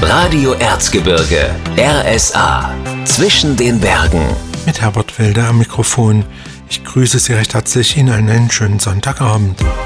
Radio Erzgebirge, RSA. Zwischen den Bergen. Mit Herbert Welder am Mikrofon. Ich grüße Sie recht herzlich, Ihnen einen schönen Sonntagabend.